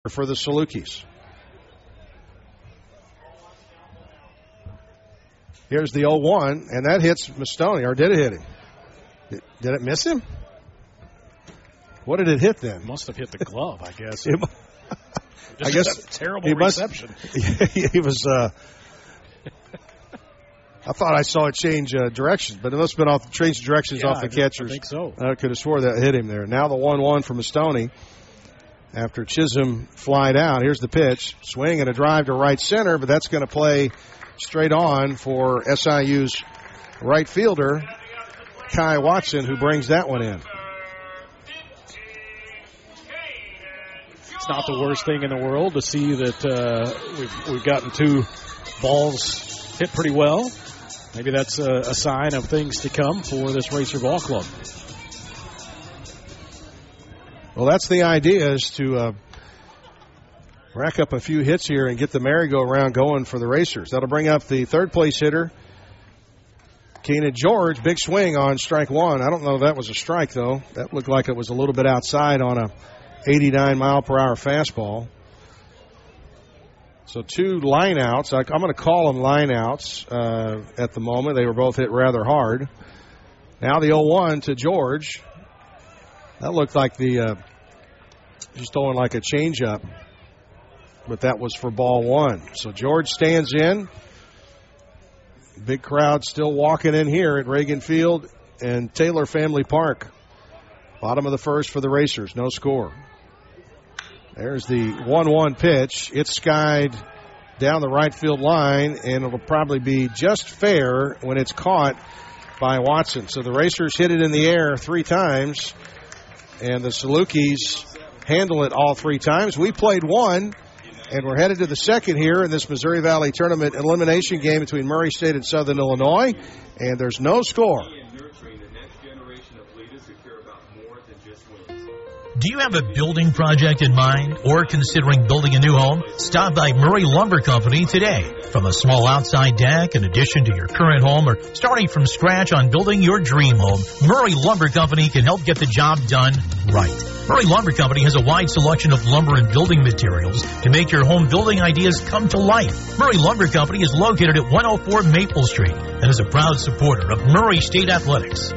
for the Salukis. Here's the 0-1, and that hits Mastoni, or did it hit him? Did it miss him? What did it hit then? Must have hit the glove, I guess. I guess a terrible reception. He was. I thought I saw it change directions, but it must have been change directions off the catchers. I think so. I could have swore that hit him there. Now the 1-1 from Mastoni after Chisholm flied out. Here's the pitch. Swing and a drive to right center, but that's going to play straight on for SIU's right fielder, Kai Watson, who brings that one in. It's not the worst thing in the world to see that we've gotten 2 balls hit pretty well. Maybe that's a sign of things to come for this Racer Ball Club. Well, that's the idea, is to rack up a few hits here and get the merry-go-round going for the Racers. That'll bring up the third-place hitter, Keenan George. Big swing on strike 1. I don't know if that was a strike, though. That looked like it was a little bit outside on a 89-mile-per-hour fastball. So 2 lineouts. I'm going to call them lineouts at the moment. They were both hit rather hard. Now the 0-1 to George. That looked like just throwing like a changeup, but that was for ball 1. So George stands in. Big crowd still walking in here at Reagan Field and Taylor Family Park. Bottom of the first for the Racers. No score. There's the 1-1 pitch. It's skied down the right field line, and it'll probably be just fair when it's caught by Watson. So the Racers hit it in the air 3 times, and the Salukis handle it all 3 times. We played 1, and we're headed to the second here in this Missouri Valley Tournament elimination game between Murray State and Southern Illinois, and there's no score. Do you have a building project in mind or considering building a new home? Stop by Murray Lumber Company today. From a small outside deck in addition to your current home or starting from scratch on building your dream home, Murray Lumber Company can help get the job done right. Murray Lumber Company has a wide selection of lumber and building materials to make your home building ideas come to life. Murray Lumber Company is located at 104 Maple Street and is a proud supporter of Murray State Athletics.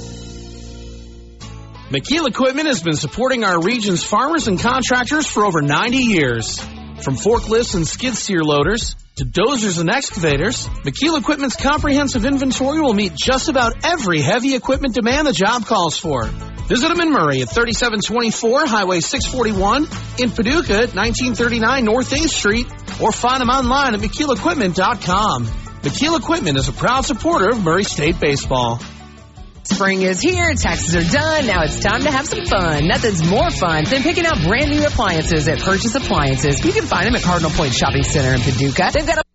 McKeel Equipment has been supporting our region's farmers and contractors for over 90 years. From forklifts and skid steer loaders to dozers and excavators, McKeel Equipment's comprehensive inventory will meet just about every heavy equipment demand the job calls for. Visit them in Murray at 3724 Highway 641, in Paducah at 1939 North 8th Street, or find them online at McKeelEquipment.com. McKeel Equipment is a proud supporter of Murray State Baseball. Spring is here, taxes are done, now it's time to have some fun. Nothing's more fun than picking out brand new appliances at Purchase Appliances. You can find them at Cardinal Point Shopping Center in Paducah. They've got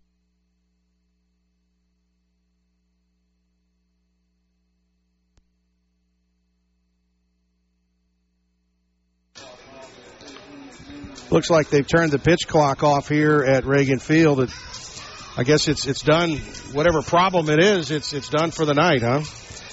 Looks like they've turned the pitch clock off here at Reagan Field. I guess it's done. Whatever problem it is, it's done for the night, huh?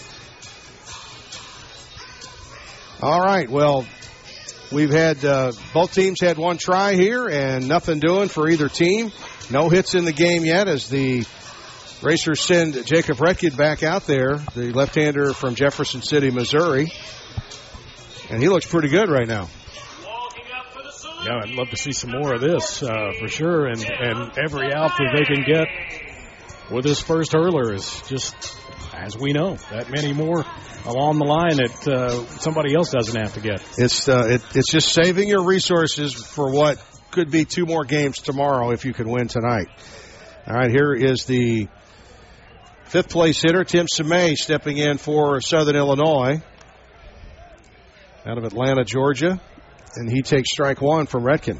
All right, well, we've had both teams had 1 try here and nothing doing for either team. No hits in the game yet as the Racers send Jacob Retkin back out there, the left-hander from Jefferson City, Missouri. And he looks pretty good right now. Yeah, I'd love to see some more of this for sure. And every out that they can get with this first hurler is just, as we know, that many more along the line that somebody else doesn't have to get. It's just saving your resources for what could be 2 more games tomorrow if you can win tonight. All right, here is the 5th place hitter, Tim Semay, stepping in for Southern Illinois out of Atlanta, Georgia, and he takes strike 1 from Retkin.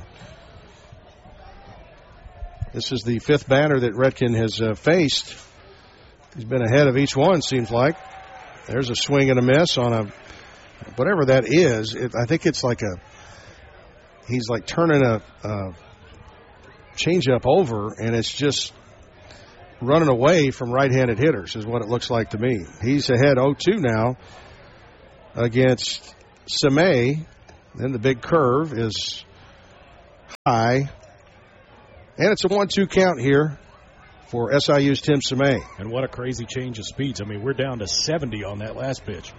This is the 5th batter that Retkin has faced. He's been ahead of each one, seems like. There's a swing and a miss on a, whatever that is. I think it's like he's like turning a changeup over, and it's just running away from right-handed hitters is what it looks like to me. He's ahead 0-2 now against Semay. Then the big curve is high. And it's a 1-2 count here for SIU's Tim Semay. And what a crazy change of speeds. I mean, we're down to 70 on that last pitch.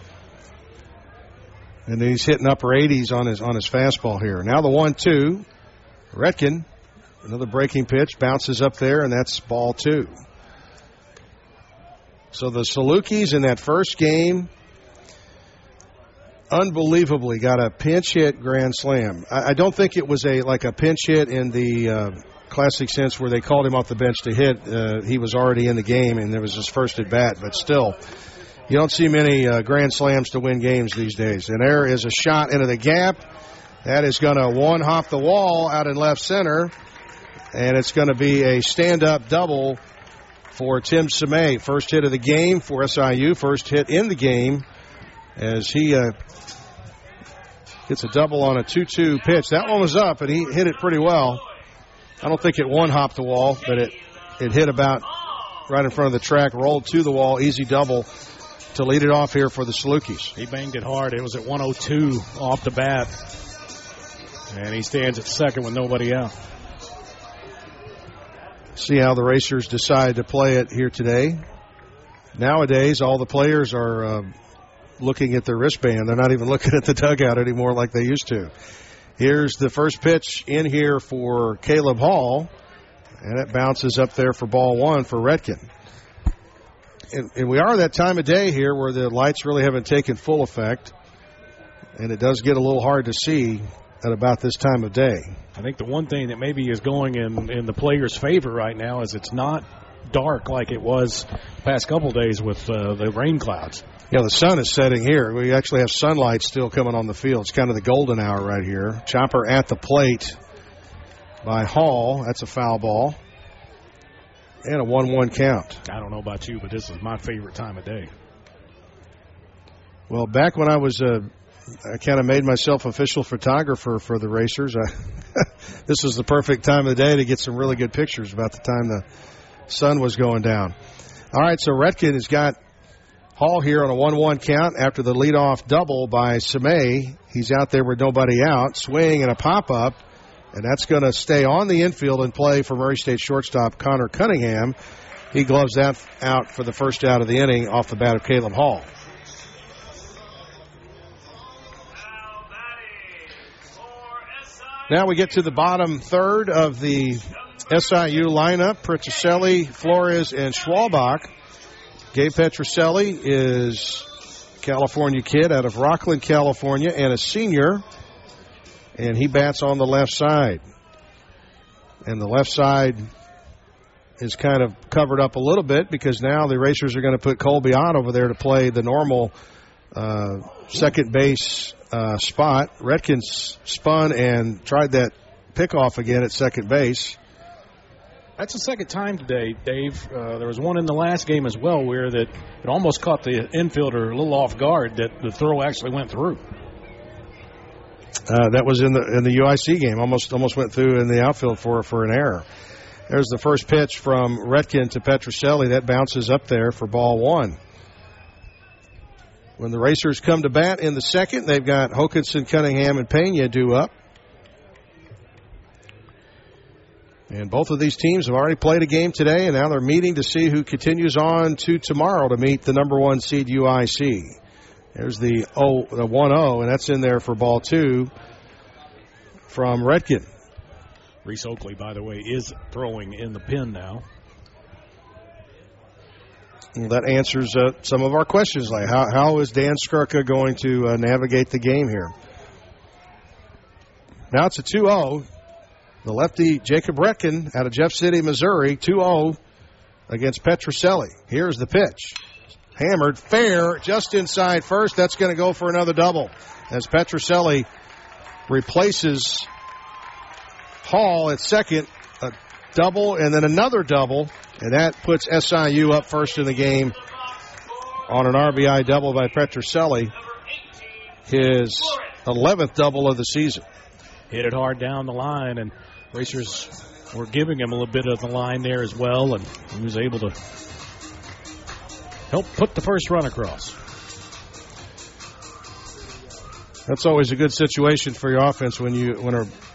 And he's hitting upper 80s on his fastball here. Now the 1-2. Retkin, another breaking pitch, bounces up there, and that's ball 2. So the Salukis in that first game unbelievably got a pinch hit grand slam. I don't think it was like a pinch hit in the classic sense where they called him off the bench to hit. He was already in the game, and it was his first at bat, but still. You don't see many grand slams to win games these days. And there is a shot into the gap. That is going to one-hop the wall out in left center. And it's going to be a stand-up double for Tim Semay. First hit of the game for SIU. First hit in the game as he gets a double on a 2-2 pitch. That one was up, and he hit it pretty well. I don't think it one-hopped the wall, but it hit about right in front of the track, rolled to the wall, easy double to lead it off here for the Salukis. He banged it hard. It was at 102 off the bat. And he stands at second with nobody out. See how the Racers decide to play it here today. Nowadays, all the players are looking at their wristband. They're not even looking at the dugout anymore like they used to. Here's the first pitch in here for Caleb Hall. And it bounces up there for ball 1 for Retkin. And we are that time of day here where the lights really haven't taken full effect. And it does get a little hard to see at about this time of day. I think the one thing that maybe is going in the players' favor right now is it's not dark like it was the past couple days with the rain clouds. Yeah, the sun is setting here. We actually have sunlight still coming on the field. It's kind of the golden hour right here. Chopper at the plate by Hall. That's a foul ball. And a 1-1 count. I don't know about you, but this is my favorite time of day. Well, back when I was I kind of made myself official photographer for the Racers. This was the perfect time of the day to get some really good pictures about the time the sun was going down. All right, so Retkin has got Hall here on a 1-1 count after the leadoff double by Semay. He's out there with nobody out, swing and a pop-up. And that's going to stay on the infield and play for Murray State shortstop Connor Cunningham. He gloves that out for the first out of the inning off the bat of Caleb Hall. Now we get to the bottom third of the SIU lineup. Petrocelli, Flores, and Schwalbach. Gabe Petrocelli is a California kid out of Rockland, California, and a senior. And he bats on the left side. And the left side is kind of covered up a little bit because now the Racers are going to put Colby Ott over there to play the normal second base spot. Retkins spun and tried that pickoff again at second base. That's the second time today, Dave. There was one in the last game as well where that it almost caught the infielder a little off guard that the throw actually went through. That was in the UIC game. Almost went through in the outfield for an error. There's the first pitch from Retkin to Petrocelli. That bounces up there for ball 1. When the Racers come to bat in the second, they've got Hokanson, Cunningham, and Pena due up. And both of these teams have already played a game today, and now they're meeting to see who continues on to tomorrow to meet the number 1 seed UIC. There's the 1-0, and that's in there for ball 2 from Retkin. Reese Oakley, by the way, is throwing in the pen now. Well, that answers some of our questions, like how is Dan Skrka going to navigate the game here? Now it's a 2-0. The lefty Jacob Retkin out of Jeff City, Missouri, 2-0 against Petrocelli. Here's the pitch. Hammered, fair, just inside first. That's going to go for another double as Petrocelli replaces Hall at second. A double and then another double, and that puts SIU up first in the game on an RBI double by Petrocelli. His 11th double of the season. Hit it hard down the line, and Racers were giving him a little bit of the line there as well, and he was able to help put the first run across. That's always a good situation for your offense when a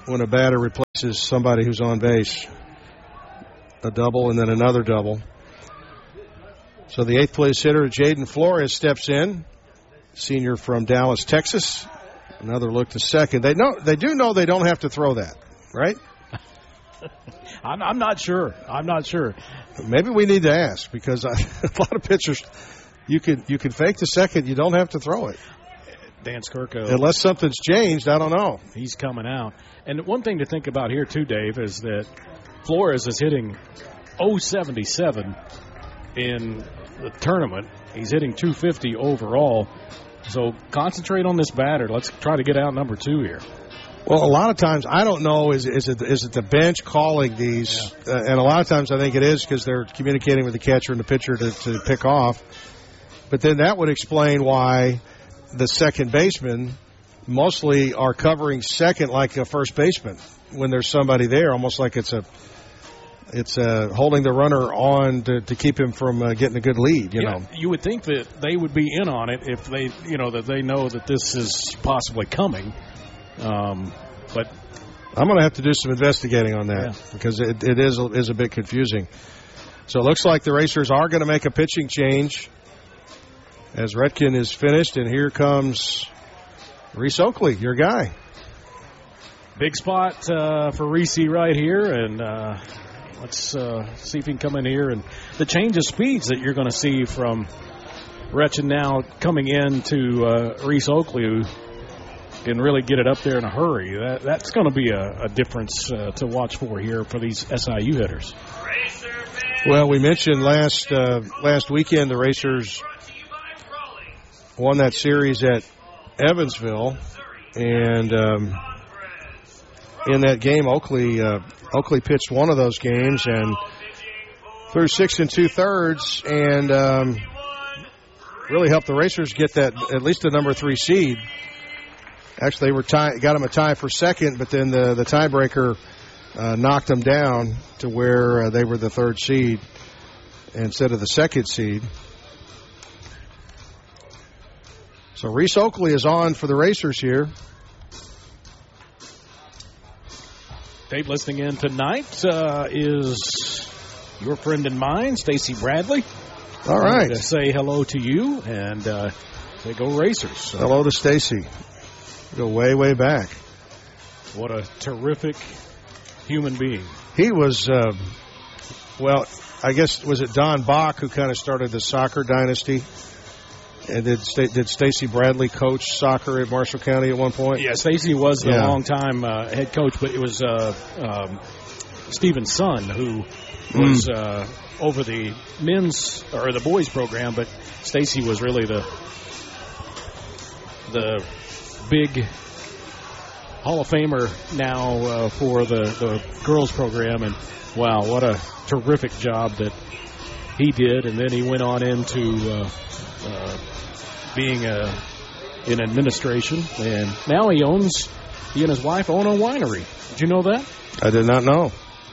when a batter replaces somebody who's on base. A double and then another double. So the 8th place hitter, Jaden Flores, steps in. Senior from Dallas, Texas. Another look to second. They do know they don't have to throw that, right? I'm not sure. Maybe we need to ask, because a lot of pitchers, you can fake the second. You don't have to throw it. Dan Skirko. Unless something's changed, I don't know. He's coming out. And one thing to think about here, too, Dave, is that Flores is hitting .077 in the tournament. He's hitting .250 overall. So concentrate on this batter. Let's try to get out number 2 here. Well, a lot of times, I don't know, is it the bench calling these? Yeah. And a lot of times I think it is, because they're communicating with the catcher and the pitcher to pick off. But then that would explain why the second baseman mostly are covering second like a first baseman when there's somebody there, almost like it's holding the runner on to keep him from getting a good lead. You know, you would think that they would be in on it if they, that they know that this is possibly coming. But I'm going to have to do some investigating on that, because it is a bit confusing. So it looks like the Racers are going to make a pitching change as Redkin is finished, and here comes Reese Oakley, your guy. Big spot for Reese right here, and let's see if he can come in here. And the change of speeds that you're going to see from Retchen now coming in to Reese Oakley, who can really get it up there in a hurry. That's going to be a difference to watch for here for these SIU hitters. Well, we mentioned last weekend the Racers won that series at Evansville, and in that game, Oakley pitched one of those games and threw 6 2/3, and really helped the Racers get that at least the number 3 seed. Actually, they got them a tie for second, but then the tiebreaker knocked them down to where they were the 3rd seed instead of the 2nd seed. So Reese Oakley is on for the Racers here. Dave, listening in tonight is your friend and mine, Stacy Bradley. All right. To say hello to you and say go Racers. So. Hello to Stacy. Go way, way back. What a terrific human being. He was, well, I guess, was it Don Bach who kind of started the soccer dynasty? And did Stacy Bradley coach soccer at Marshall County at one point? Yeah, Stacy was the long-time head coach, but it was Stephen's son who was over the men's or the boys program, but Stacy was really the big Hall of Famer now for the girls program. And wow, what a terrific job that he did. And then he went on into being in administration, and now he and his wife own a winery. Did you know that? I did not know.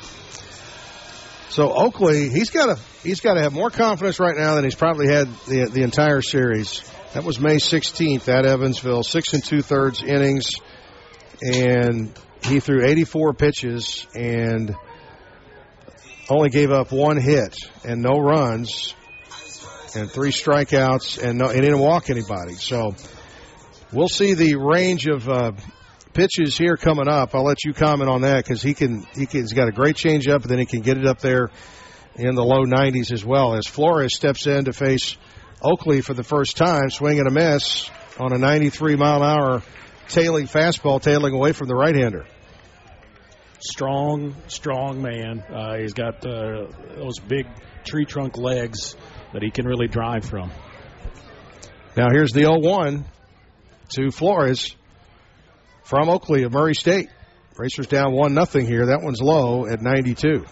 So Oakley, he's got to have more confidence right now than he's probably had the entire series. That was May 16th at Evansville, 6 2/3 innings, and he threw 84 pitches and only gave up 1 hit and no runs and 3 strikeouts, and he didn't walk anybody. So we'll see the range of pitches here coming up. I'll let you comment on that, because he's got a great changeup, and then he can get it up there in the low 90s as well. As Flores steps in to face Oakley for the first time, swing and a miss on a 93-mile-an-hour tailing fastball, tailing away from the right-hander. Strong man. He's got those big tree trunk legs that he can really drive from. Now here's the 0-1 to Flores from Oakley of Murray State. Racers down 1-0 here. That one's low at 92.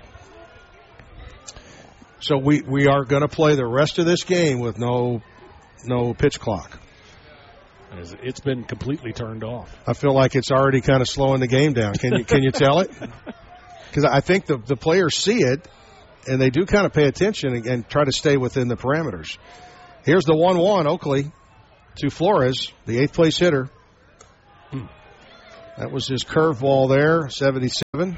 So we are going to play the rest of this game with no pitch clock. It's been completely turned off. I feel like it's already kind of slowing the game down. Can you tell it? Because I think the players see it, and they do kind of pay attention and try to stay within the parameters. Here's the 1-1, Oakley to Flores, the 8th place hitter. That was his curveball there, 77.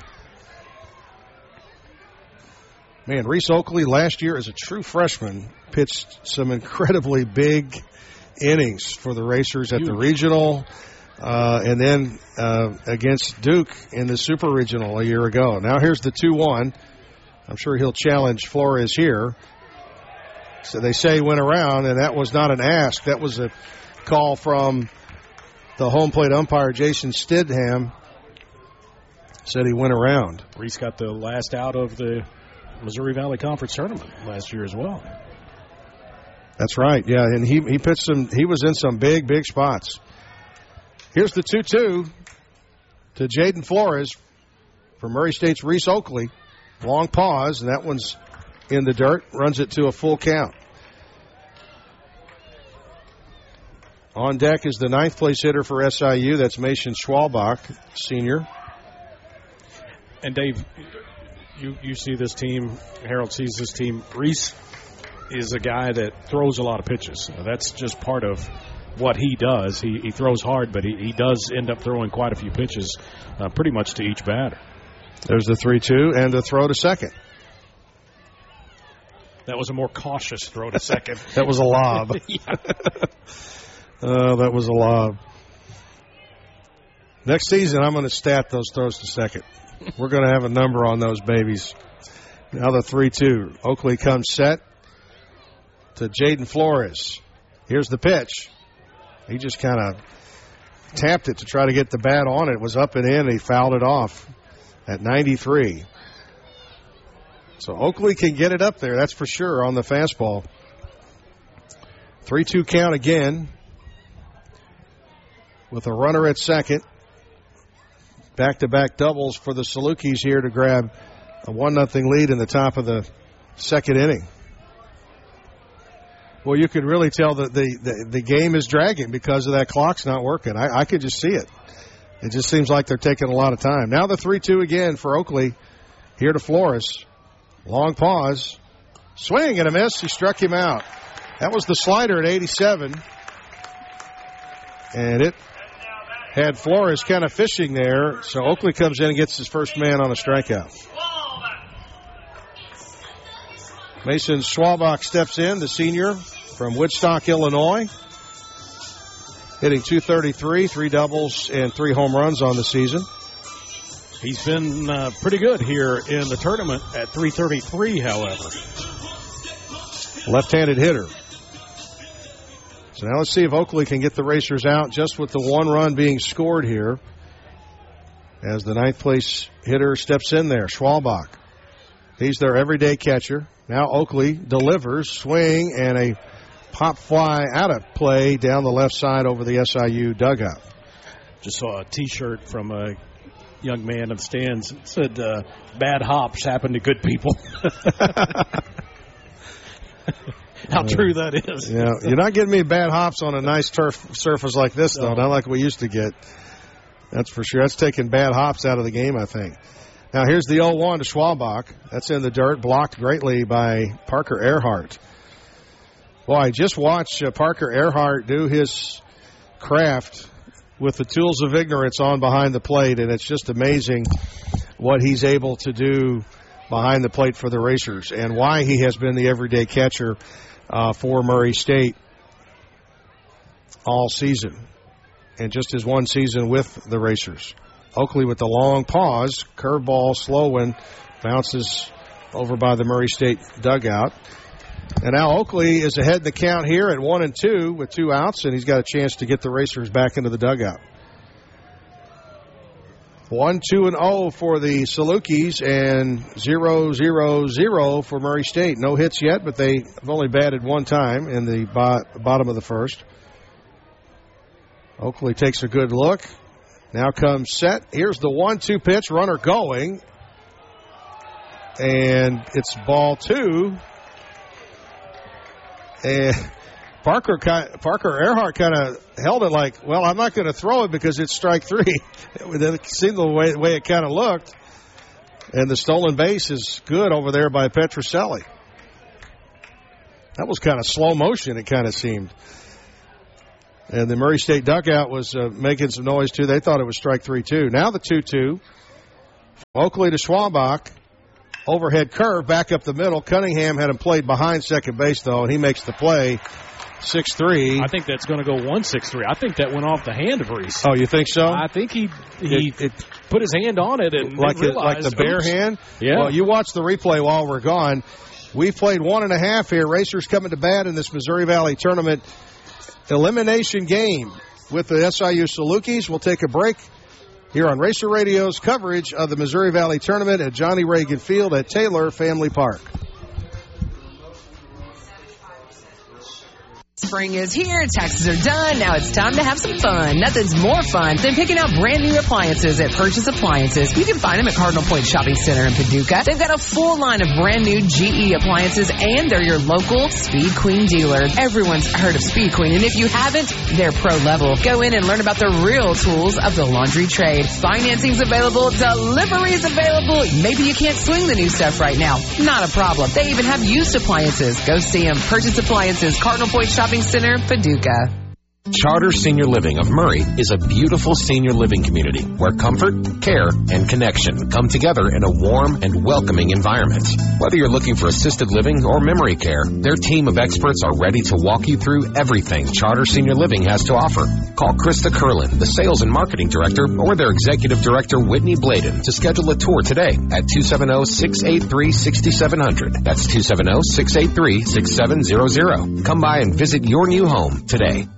Man, Reese Oakley last year as a true freshman pitched some incredibly big innings for the Racers at the regional and then against Duke in the Super Regional a year ago. Now here's the 2-1. I'm sure he'll challenge Flores here. So they say he went around, and that was not an ask. That was a call from the home plate umpire, Jason Stidham. Said he went around. Reese got the last out of the Missouri Valley Conference tournament last year as well. That's right, yeah, and he pitched some. He was in some big spots. Here's the 2-2 to Jaden Flores from Murray State's Reese Oakley. Long pause, and that one's in the dirt. Runs it to a full count. On deck is the 9th place hitter for SIU. That's Mason Schwalbach, senior. And Dave, you see this team. Harold sees this team. Reese is a guy that throws a lot of pitches. That's just part of what he does. He throws hard, but he does end up throwing quite a few pitches pretty much to each batter. There's the 3-2 and the throw to second. That was a more cautious throw to second. That was a lob. That was a lob. Next season, I'm going to stat those throws to second. We're going to have a number on those babies. Now the 3-2. Oakley comes set to Jaden Flores. Here's the pitch. He just kind of tapped it to try to get the bat on it. It was up and in. He fouled it off at 93. So Oakley can get it up there, that's for sure, on the fastball. 3-2 count again with a runner at second. Back-to-back doubles for the Salukis here to grab a 1-0 lead in the top of the second inning. Well, you can really tell that the game is dragging because of that clock's not working. I could just see it. It just seems like they're taking a lot of time. Now the 3-2 again for Oakley. Here to Flores. Long pause. Swing and a miss. He struck him out. That was the slider at 87. And it had Flores kind of fishing there. So Oakley comes in and gets his first man on a strikeout. Mason Schwalbach steps in, the senior from Woodstock, Illinois. Hitting .233, 3 doubles and 3 home runs on the season. He's been pretty good here in the tournament at .333, however. Left-handed hitter. So now let's see if Oakley can get the Racers out just with the 1 run being scored here. As the 9th place hitter steps in there, Schwalbach. He's their everyday catcher. Now Oakley delivers, swing, and a pop fly out of play down the left side over the SIU dugout. Just saw a T-shirt from a young man in the stands. It said, bad hops happen to good people. How true that is. Yeah, you're not getting me bad hops on a nice turf surface like this, though. Not like we used to get. That's for sure. That's taking bad hops out of the game, I think. Now here's the 0-1 to Schwalbach. That's in the dirt, blocked greatly by Parker Earhart. Boy, just watch Parker Earhart do his craft with the tools of ignorance on behind the plate, and it's just amazing what he's able to do behind the plate for the Racers and why he has been the everyday catcher for Murray State all season and just his one season with the Racers. Oakley with the long pause, curveball, slow one, bounces over by the Murray State dugout. And now Oakley is ahead in the count here at 1-2 with 2 outs, and he's got a chance to get the Racers back into the dugout. 1-2-0 for the Salukis and 0-0-0 for Murray State. No hits yet, but they have only batted 1 time in the bottom of the first. Oakley takes a good look. Now comes set. Here's the 1-2 pitch. Runner going. And it's ball 2. And Parker Earhart kind of held it like, well, I'm not going to throw it because it's strike 3. It seemed the way it kind of looked. And the stolen base is good over there by Petroselli. That was kind of slow motion, it kind of seemed. And the Murray State dugout was making some noise, too. They thought it was strike 3-2. Now the 2-2. Oakley to Schwabach. Overhead curve back up the middle. Cunningham had him played behind second base, though, and he makes the play. 6-3. I think that's going to go 1-6-3. I think that went off the hand of Reese. Oh, you think so? I think he put his hand on it and like realized, the bare hand? Yeah. Well, you watch the replay while we're gone. We've played 1.5 here. Racers coming to bat in this Missouri Valley Tournament elimination game with the SIU Salukis. We'll take a break here on Racer Radio's coverage of the Missouri Valley Tournament at Johnny Reagan Field at Taylor Family Park. Spring is here, taxes are done, now it's time to have some fun. Nothing's more fun than picking out brand new appliances at Purchase Appliances. You can find them at Cardinal Point Shopping Center in Paducah. They've got a full line of brand new GE appliances, and they're your local Speed Queen dealer. Everyone's heard of Speed Queen, and if you haven't, they're pro level. Go in and learn about the real tools of the laundry trade. Financing's available, delivery's available. Maybe you can't swing the new stuff right now. Not a problem. They even have used appliances. Go see them. Purchase Appliances, Cardinal Point Shopping Center, Paducah. Charter Senior Living of Murray is a beautiful senior living community where comfort, care, and connection come together in a warm and welcoming environment. Whether you're looking for assisted living or memory care, their team of experts are ready to walk you through everything Charter Senior Living has to offer. Call Krista Curlin, the Sales and Marketing Director, or their Executive Director, Whitney Bladen, to schedule a tour today at 270-683-6700. That's 270-683-6700. Come by and visit your new home today.